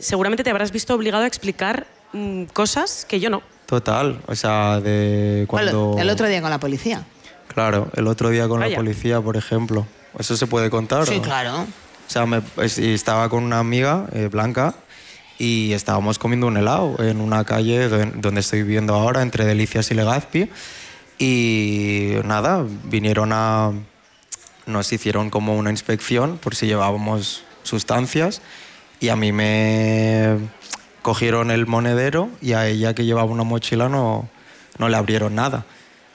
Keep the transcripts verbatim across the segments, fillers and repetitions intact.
seguramente te habrás visto obligado a explicar mmm, cosas que yo no. Total, o sea, de cuando... Bueno, el otro día con la policía. Claro, el otro día con Vaya. la policía, por ejemplo. ¿Eso se puede contar? Sí, ¿o? claro. O sea, me, pues, estaba con una amiga, eh, Blanca, y estábamos comiendo un helado en una calle donde estoy viviendo ahora, entre Delicias y Legazpi. Y nada, vinieron a... Nos hicieron como una inspección por si llevábamos sustancias y a mí me cogieron el monedero y a ella, que llevaba una mochila, no, no le abrieron nada.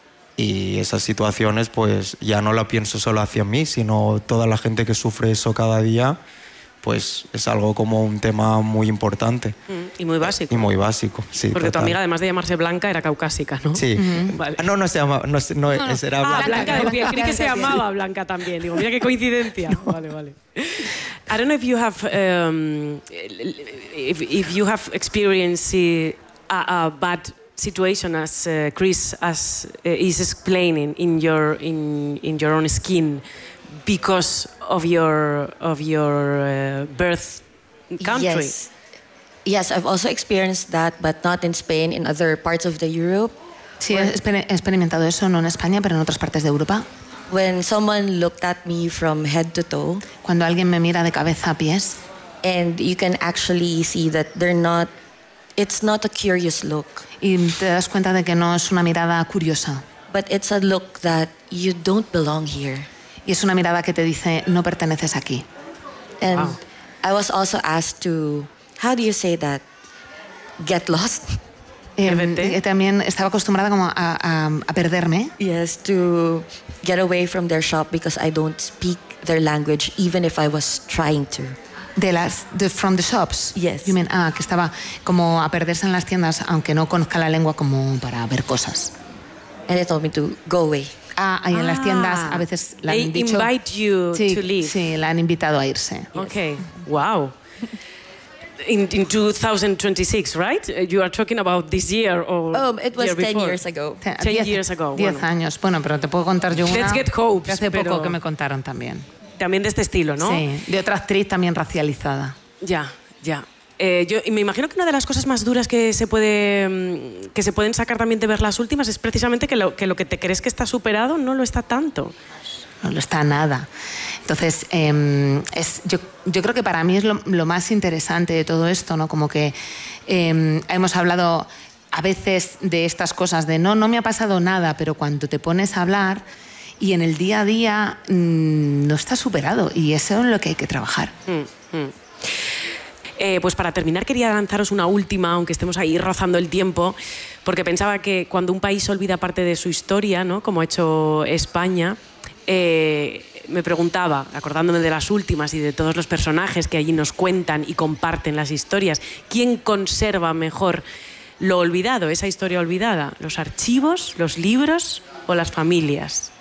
Y esas situaciones pues ya no la pienso solo hacia mí, sino toda la gente que sufre eso cada día, pues es algo como un tema muy importante. Mm, y muy básico. Y muy básico, sí. Porque total. tu amiga, además de llamarse Blanca, era caucásica, ¿no? Sí. Uh-huh. Vale. No, no se llama, no, no, no, no era ah, Blanca. Blanca, decía, creí que se llamaba Blanca también. Digo, mira qué coincidencia. No. Vale, vale. I don't know if you have, um, if, if you have experienced a, a bad situation as uh, Chris as uh, is explaining in your in in your own skin because of your of your uh, birth country. Yes. Yes, I've also experienced that, but not in Spain, in other parts of the Europe. Sí, he exper- experimentado eso, no en España, pero en otras partes de Europa. When someone looked at me from head to toe. Cuando alguien me mira de cabeza a pies. And you can actually see that they're not, it's not a curious look. Y te das cuenta de que no es una mirada curiosa. But it's a look that you don't belong here. Y es una mirada que te dice, no perteneces aquí. And wow. I was also asked to, how do you say that? Get lost? Eh, también estaba acostumbrada como a, a, a perderme. Yes, to get away from their shop because I don't speak their language, even if I was trying to. De las, de, from the shops. Yes. You mean, ah, que estaba como a perderse en las tiendas, aunque no conozca la lengua, como para ver cosas. And they told me to go away. Ah, ahí en ah, las tiendas a veces la han they dicho... invite you sí, to leave. Sí, la han invitado a irse. Okay, wow. In, in two thousand twenty-six, right? You are talking about this year or Oh, it was year ten before? years ago. Ten, ten diez, years ago. Diez bueno. años. Bueno, pero te puedo contar yo una Let's get hopes, que hace pero... poco que me contaron también. También de este estilo, ¿no? Sí, de otra actriz también racializada. Ya, ya. Eh, yo y me imagino que una de las cosas más duras que se puede que se pueden sacar también de ver las últimas es precisamente que lo que, lo que te crees que está superado no lo está tanto. No lo está nada. Entonces, eh, es, yo, yo creo que para mí es lo, lo más interesante de todo esto, ¿no? Como que eh, hemos hablado a veces de estas cosas, de no, no me ha pasado nada, pero cuando te pones a hablar y en el día a día mmm, no está superado y eso es lo que hay que trabajar. Mm, mm. Eh, pues para terminar quería lanzaros una última, aunque estemos ahí rozando el tiempo, porque pensaba que cuando un país olvida parte de su historia, ¿no? Como ha hecho España, eh, me preguntaba, acordándome de las últimas y de todos los personajes que allí nos cuentan y comparten las historias, ¿quién conserva mejor lo olvidado, esa historia olvidada? ¿Los archivos, los libros o las familias?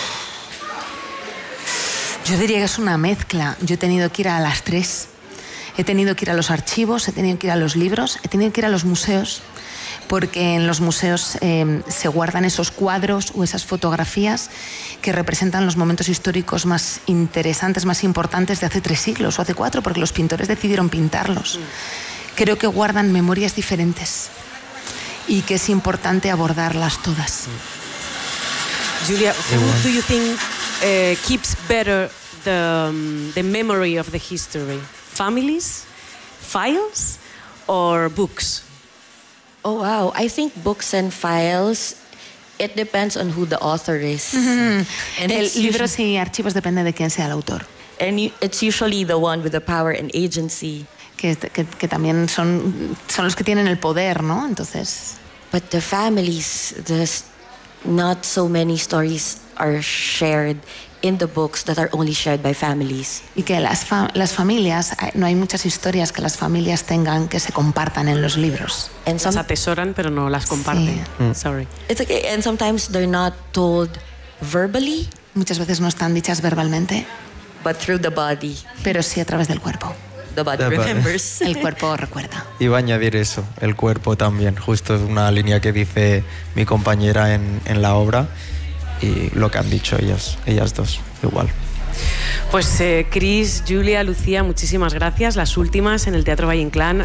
Yo diría que es una mezcla. Yo he tenido que ir a las tres. He tenido que ir a los archivos, he tenido que ir a los libros, he tenido que ir a los museos, porque en los museos eh, se guardan esos cuadros o esas fotografías que representan los momentos históricos más interesantes, más importantes de hace tres siglos o hace cuatro, porque los pintores decidieron pintarlos. Creo que guardan memorias diferentes y que es importante abordarlas todas. Julia, who do you think uh, keeps better the, um, the memory of the history? Families, files, or books? Oh, wow. I think books and files, it depends on who the author is. Mm-hmm. And el it's libros y archivos depende de quién sea el autor. And you, it's usually the one with the power and agency. Que, que, que también son, son los que tienen el poder, ¿no? Entonces... But the families, there's not so many stories are shared in the books that are only shared by families. Y que las, fa las familias, no hay muchas historias que las familias tengan que se compartan en los libros. And some, las atesoran pero no las comparten. Sí. Mm. Sorry. It's okay, and sometimes they're not told verbally. Muchas veces no están dichas verbalmente. But through the body. Pero sí a través del cuerpo. The body The remembers. El cuerpo recuerda. Iba a añadir eso, el cuerpo también. Justo es una línea que dice mi compañera en, en la obra. Y lo que han dicho ellas, ellas dos, igual. Pues eh, Chris, Julia, Lucía, muchísimas gracias. Las últimas en el Teatro Valle Inclán.